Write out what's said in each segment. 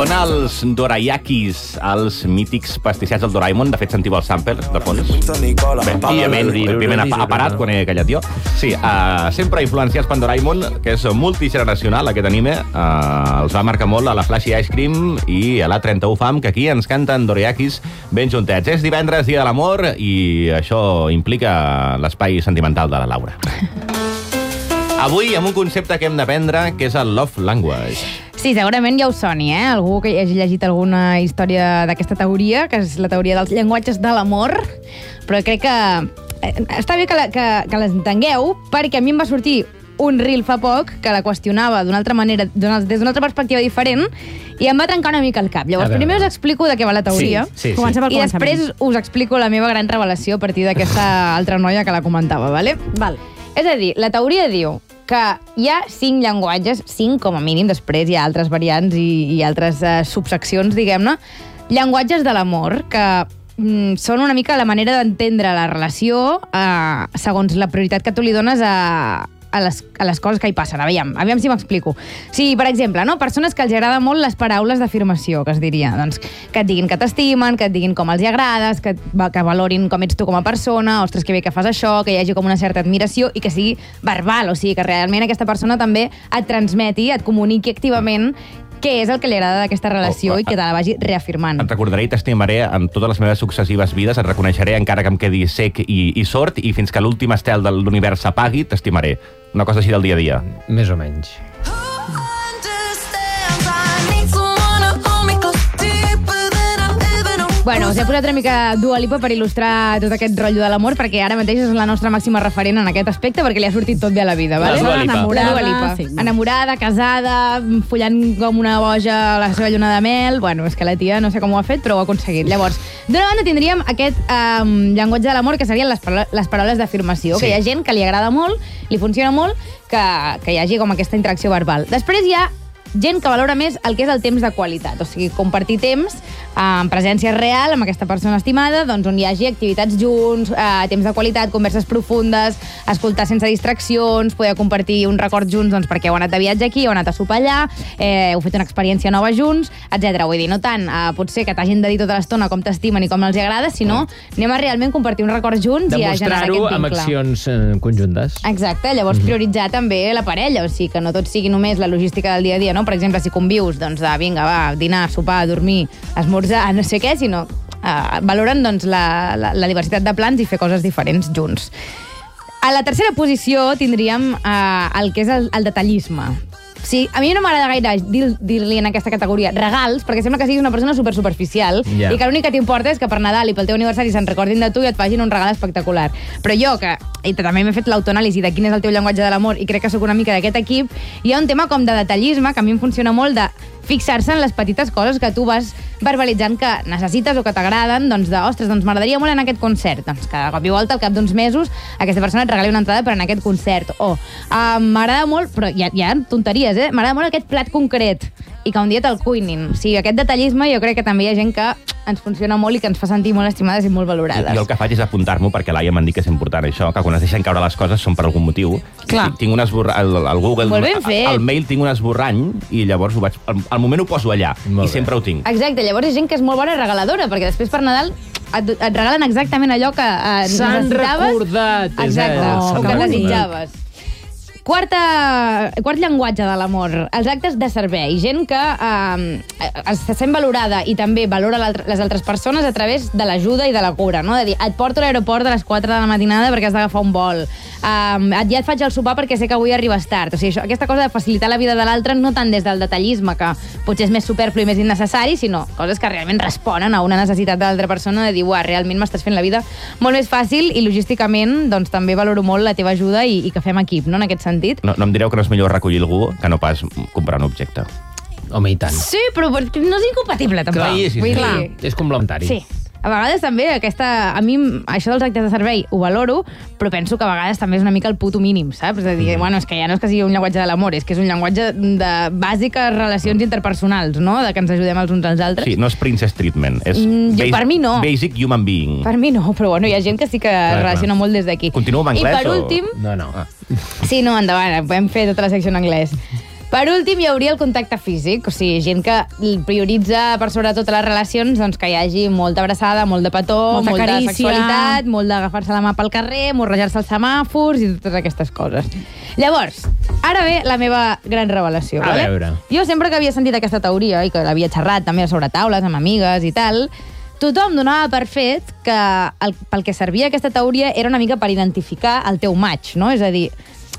Són els dorayakis, els mítics pastissets del Doraemon. De fet, sentiu el sample, de fons. Bé, òbviament ha parat quan he callat jo. Sí, sempre influenciats per Doraemon, que és multigeneracional, aquest anime. Els va marcar molt a la Flashy Ice Cream i a la 31 Fam, que aquí ens canten dorayakis ben juntets. És divendres, dia de l'amor, i això implica l'espai sentimental de la Laura. Avui amb un concepte que hem d'aprendre, que és el love language. Sí, segurament ja us soni, Algú que hagi llegit alguna història d'aquesta teoria, que és la teoria dels llenguatges de l'amor, però crec que està bé que les entengueu, perquè a mi em va sortir un reel fa poc que la qüestionava d'una altra manera, des d'una altra perspectiva diferent, i em va trencar una mica el cap. Llavors, primer us explico de què va la teoria, sí. I després us explico la meva gran revelació a partir d'aquesta altra noia que la comentava, vale? Val. És a dir, la teoria diu que hi ha 5 llenguatges, 5 com a mínim, després hi ha altres variants i altres subseccions, diguem-ne, llenguatges de l'amor, que són una mica la manera d'entendre la relació segons la prioritat que tu li dones a les coses que hi passen. Aviam si m'explico. Sí, per exemple, persones que els agrada molt les paraules d'afirmació, que es diria. Doncs que et diguin que t'estimen, que et diguin com els hi agrades, que valorin com ets tu com a persona, ostres, que bé que fas això, que hi hagi com una certa admiració i que sigui verbal, o sigui, que realment aquesta persona també et transmeti, et comuniqui activament què és el que li agrada d'aquesta relació i que te la vagi reafirmant. Et recordaré i t'estimaré en totes les meves successives vides, et reconeixeré encara que em quedi sec i sord, i fins que l'últim estel de l'univers s'apagui, t'estimaré. Una cosa així del dia a dia. Més o menys. Bueno, us he posat una mica Dua Lipa per il·lustrar tot aquest rotllo de l'amor, perquè ara mateix és la nostra màxima referent en aquest aspecte, perquè li ha sortit tot bé a la vida, vale? Dua Lipa. Enamorada, sí. Enamorada, casada, follant com una boja a la seva lluna de mel. Bueno, és que la tia no sé com ho ha fet, però ho ha aconseguit. Llavors, d'una banda tindríem aquest llenguatge de l'amor, que serien les paraules d'afirmació, que hi ha gent que li agrada molt, li funciona molt, que hi hagi com aquesta interacció verbal. Després hi ha gent que valora més el que és el temps de qualitat, o sigui, compartir temps en presència real amb aquesta persona estimada, doncs on hi hagi activitats junts, temps de qualitat, converses profundes, escoltar sense distraccions, poder compartir un record junts doncs, perquè heu anat de viatge aquí, heu anat a sopar allà, heu fet una experiència nova junts, etc. Vull dir, no tant potser que t'hagin de dir tota l'estona com t'estimen i com els agrada, sinó anem a realment compartir un record junts i a generar aquest vincle. Demostrar-ho amb accions conjuntes. Exacte, llavors prioritzar també la parella, o sigui, que no tot sigui només la logística del dia a dia, no? Per exemple, si convius, doncs vinga, va, dinar, sopar, dormir, esmorzar, no sé què, sinó valoren doncs, la diversitat de plans i fer coses diferents junts. A la tercera posició tindríem el que és el detallisme. Sí, a mi no m'agrada gaire dir-li en aquesta categoria regals, perquè sembla que siguis una persona superficial i que l'únic que t'importa és que per Nadal i pel teu aniversari se'n recordin de tu i et facin un regal espectacular. Però jo, que també m'he fet l'autoanàlisi de quin és el teu llenguatge de l'amor i crec que sóc una mica d'aquest equip, hi ha un tema com de detallisme que a mi em funciona molt de fixar-se en les petites coses que tu vas verbalitzant que necessites o que t'agraden, doncs ostres, doncs m'agradaria molt anar a aquest concert. Doncs cada cop i volta, al cap d'uns mesos, aquesta persona et regali una entrada per anar a aquest concert. O m'agrada molt, però hi ha tonteries, m'agrada molt aquest plat concret i que un dia te'l cuinin. O sigui, aquest detallisme jo crec que també hi ha gent que ens funciona molt i que ens fa sentir molt estimades i molt valorades. Jo el que faig és apuntar-m'ho, perquè l'Aia m'han dit que és important això, que quan es deixen caure les coses són per algun motiu. Clar. Tinc un al Google, al mail tinc un esborrany i llavors al moment ho poso allà i sempre ho tinc. Exacte, llavors hi ha gent que és molt bona regaladora, perquè després per Nadal et regalen exactament allò que necessitaves. S'han recordat. Exacte, o que desitjaves. Quart llenguatge de l'amor, els actes de servei. Gent que es sent valorada i també valora les altres persones a través de l'ajuda i de la cura, no? De dir, et porto a l'aeroport a les 4 de la matinada perquè has d'agafar un vol. Ja et faig el sopar perquè sé que avui arribes tard. O sigui, aquesta cosa de facilitar la vida de l'altre no tant des del detallisme, que potser és més superflu i més innecessari, sinó coses que realment responen a una necessitat de l'altra persona de dir, realment m'estàs fent la vida molt més fàcil i logísticament doncs, també valoro molt la teva ajuda i que fem equip, no? En aquest sentit. No em direu que no és millor recollir algú que no pas comprar un objecte. Home, i tant. Sí, però no és incompatible, tampoc. Clar, és complementari. Sí. A vegades també a mi això dels actes de servei ho valoro, però penso que a vegades també és una mica el puto mínim, saps? És a dir, és que ja no és que sigui un llenguatge de l'amor, és que és un llenguatge de bàsiques relacions interpersonals, no? De que ens ajudem els uns als altres. Sí, no és princess treatment, és per mi no. Basic human being. Per mi no, però hi ha gent que sí que relaciona molt des d'aquí. Continuo amb anglès? I per últim... No. Sí, no, endavant, podem fer tota la secció en anglès. Per últim, hi hauria el contacte físic, o sigui, gent que prioritza per sobre totes les relacions doncs, que hi hagi molta abraçada, molt de petó, molta carícia, sexualitat, molt d'agafar-se la mà pel carrer, morrejar-se els semàfors i totes aquestes coses. Llavors, ara ve la meva gran revelació. A veure. Jo sempre que havia sentit aquesta teoria i que l'havia xerrat també sobre taules, amb amigues i tal, tothom donava per fet que pel que servia aquesta teoria era una mica per identificar el teu match, no? És a dir,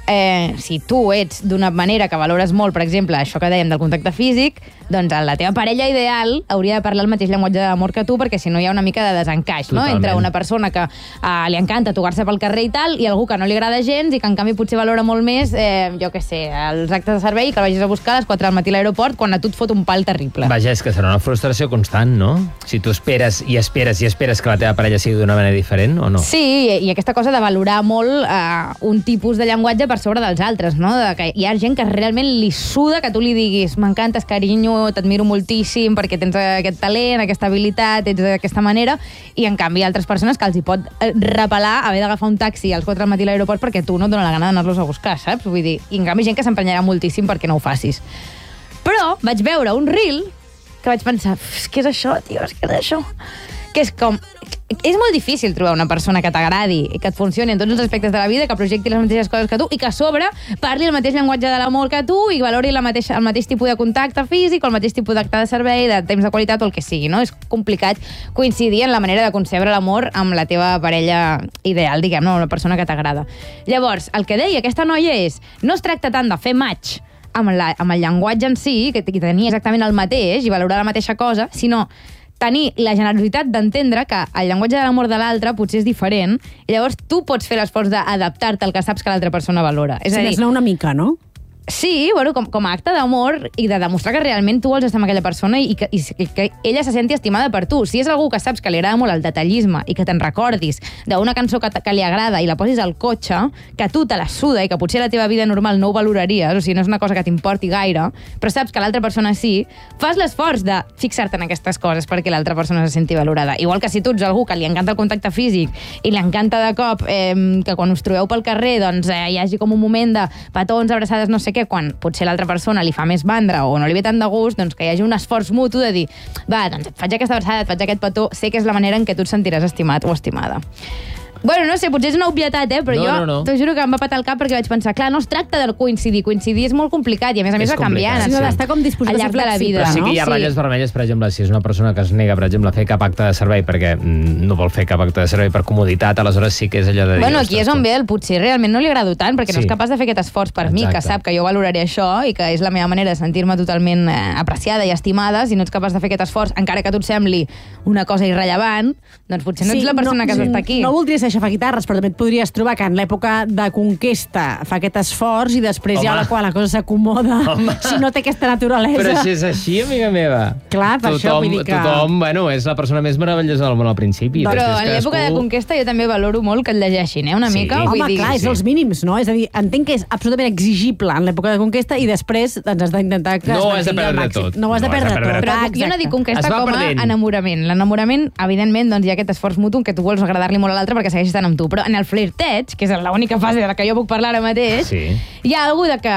si tu ets d'una manera que valores molt, per exemple, això que dèiem del contacte físic, doncs la teva parella ideal hauria de parlar el mateix llenguatge d'amor que tu, perquè si no hi ha una mica de desencaix, no? Entre una persona que li encanta tocar-se pel carrer i tal, i algú que no li agrada gens i que en canvi potser valora molt més, jo què sé, els actes de servei, que el vagis a buscar a les 4 del matí a l'aeroport quan a tu et fot un pal terrible. Vaja, és que serà una frustració constant, no? Si tu esperes i esperes i esperes que la teva parella sigui d'una manera diferent, o no? Sí, i aquesta cosa de valorar molt un tipus de llenguatge per sobre dels altres, no? Que hi ha gent que realment li suda que tu li diguis m'encantes, carinyo, t'admiro moltíssim perquè tens aquest talent, aquesta habilitat, ets d'aquesta manera, i en canvi hi ha altres persones que els hi pot repelar haver d'agafar un taxi als 4 del matí a l'aeroport perquè tu no et dona la gana d'anar-los a buscar, saps? Vull dir, i en canvi gent que s'emprenyarà moltíssim perquè no ho facis. Però vaig veure un reel que vaig pensar, què és això, tio, què és això? Que és com... És molt difícil trobar una persona que t'agradi i que et funcioni en tots els aspectes de la vida, que projecti les mateixes coses que tu i que a sobre parli el mateix llenguatge de l'amor que tu i valori el mateix tipus de contacte físic o el mateix tipus d'acte de servei, de temps de qualitat o el que sigui, no? És complicat coincidir en la manera de concebre l'amor amb la teva parella ideal, diguem-ne, una persona que t'agrada. Llavors, el que deia aquesta noia és, no es tracta tant de fer match amb el llenguatge en si, que tenir exactament el mateix i valorar la mateixa cosa, sinó tenir la generositat d'entendre que el llenguatge de l'amor de l'altre potser és diferent i llavors tu pots fer l'esforç d'adaptar-te al que saps que l'altra persona valora. És a dir, no una mica, no? Sí, bueno, com a acte d'amor i de demostrar que realment tu vols estar amb aquella persona i que ella se senti estimada per tu. Si és algú que saps que li agrada molt el detallisme i que te'n recordis d'una cançó que li agrada i la posis al cotxe, que tu te la suda i que potser a la teva vida normal no ho valoraries, o sigui, no és una cosa que t'importi gaire, però saps que l'altra persona sí, fas l'esforç de fixar-te en aquestes coses perquè l'altra persona se senti valorada. Igual que si tu ets algú que li encanta el contacte físic i li encanta de cop que quan us trobeu pel carrer doncs hi hagi com un moment de petons, abraçades, no sé què, quan potser l'altra persona li fa més mandra o no li ve tant de gust, doncs que hi hagi un esforç mutu de dir, va, doncs et faig aquesta abraçada, et faig aquest petó, sé que és la manera en què tu et sentiràs estimat o estimada. Bueno, no sé, potser és una obvietat, però jo t'ho juro que em va patar el cap perquè vaig pensar, clar, no es tracta de coincidir és molt complicat i a més va canviant. Sinó d'estar com disposat al llarg de la vida. Però sí que hi ha ratlles vermelles, per exemple, si és una persona que es nega, per exemple, a fer cap acte de servei perquè no vol fer cap acte de servei per comoditat, aleshores sí que és allò de dir... Bueno, aquí és on ve el potser realment no li agrado tant perquè no és capaç de fer aquest esforç per mi, que sap que jo valoraré això i que és la meva manera de sentir-me totalment apreciada i estimada. Si no ets capaç de fer aquest esforç, encara que a tu et sembli una cosa irrellevant, doncs potser no ets la persona que has d'estar aquí. No voldria ser aixafaguitarres, però també et podries trobar que en l'època de conquesta fa aquest esforç i després ja quan la cosa s'acomoda, si no té aquesta naturalesa... Però si és així, amiga meva. Clar, per això vull dir que... Tothom, bueno, és la persona més meravellosa del món al principi. Però en l'època de conquesta jo també valoro molt que et llegeixin, una mica. Home, clar, és els mínims, no? És a dir, entenc que és absolutament exigible en l'època de conquesta i després doncs, has d'intentar que no has de perdre tot. No has de perdre tot. Però jo no dic conquesta com a enamorament. L'enamorament, evidentment, doncs, hi ha aquest esforç mutu en què tu vols agradar-li molt a l'altre perquè segueixis estant amb tu. Però en el flirteig, que és l'única fase de la que jo puc parlar ara mateix, hi ha algú de que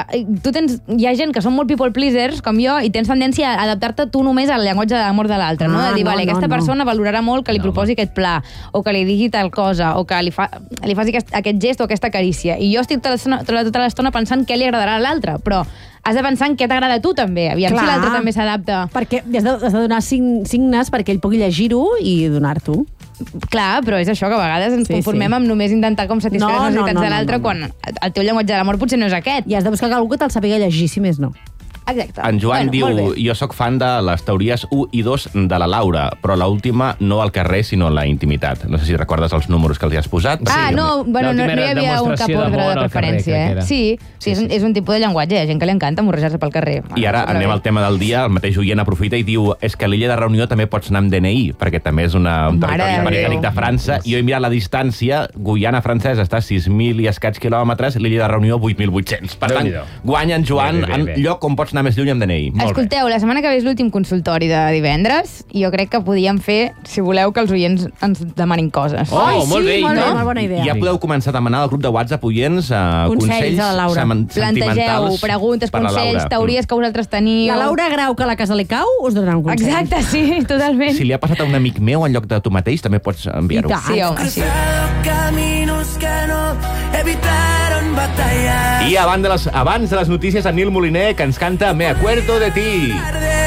hi ha gent que són molt people pleasers, com jo, i tens tendència a adaptar-te tu només al llenguatge de l'amor de l'altre, no? De dir, vale, aquesta persona valorarà molt que li proposi aquest pla, o que li digui tal cosa, o que li faci aquest gest o aquesta carícia. I jo estic tota l'estona pensant què li agradarà a l'altre, però has de pensar en què t'agrada a tu també, aviam si l'altre també s'adapta. Perquè has de donar signes perquè ell pugui llegir-ho i donar-t'ho. Clar, però és això, que a vegades ens conformem amb només intentar com satisfer les necessitats de l'altre quan el teu llenguatge de l'amor potser no és aquest. I has de buscar algú que te'l sàpiga llegir, si més no. Exacte. En Joan diu, jo sóc fan de les teories 1 i 2 de la Laura, però l'última no al carrer, sinó en la intimitat. No sé si recordes els números que els hi has posat. No hi havia un cap ordre de preferència. Sí, és un tipus de llenguatge, hi ha gent que li encanta morrejar-se pel carrer. I ara anem al tema del dia, el mateix oient aprofita i diu, és que a l'illa de Reunió també pots anar amb DNI, perquè també és un territori perifèric de França, i jo he mirat la distància, Guyana francesa està a 6.000 i escaig quilòmetres, l'illa de Reunió 8.800. Per tant, guanya en Joan en lloc on pots anar anar més lluny amb DNI. Escolteu, la setmana que ve és l'últim consultori de divendres i jo crec que podíem fer, si voleu, que els oients ens demanin coses. Molt bé, molt no? bé, molt bona idea. Ja podeu començar a demanar al grup de WhatsApp oients consells a la Laura. Plantegeu preguntes, per la consells, Laura. teories que vosaltres teniu. La Laura Grau, que a la casa li cau, us donarà un consell. Exacte, sí, totalment. Si li ha passat a un amic meu en lloc de tu mateix, també pots enviar-ho. I tant. Sí, home, sí. Caminos que no evitaron batallar. I abans de les notícies, en Nil Moliner, que ens canta Me acuerdo de ti.